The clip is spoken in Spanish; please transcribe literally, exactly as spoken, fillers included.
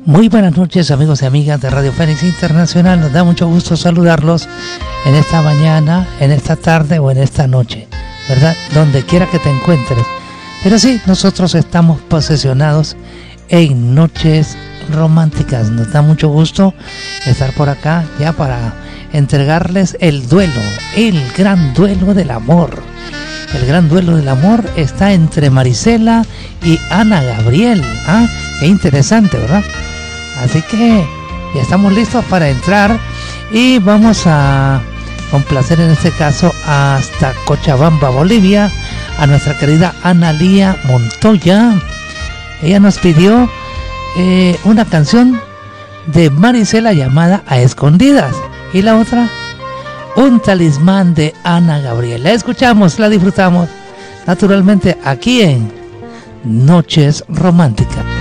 Muy buenas noches, amigos y amigas de Radio Fénix Internacional. Nos da mucho gusto saludarlos en esta mañana, en esta tarde o en esta noche, ¿verdad? Donde quiera que te encuentres. Pero sí, nosotros estamos posesionados en noches románticas. Nos da mucho gusto estar por acá ya para entregarles el duelo, el gran duelo del amor. El gran duelo del amor está entre Marisela y Ana Gabriel. ¿Ah? Qué interesante, ¿verdad? Así que ya estamos listos para entrar y vamos a complacer en este caso hasta Cochabamba, Bolivia, a nuestra querida Analía Montoya. Ella nos pidió eh, una canción de Marisela llamada A Escondidas y la otra, Un Talismán de Ana Gabriel. La escuchamos, la disfrutamos naturalmente aquí en Noches Románticas.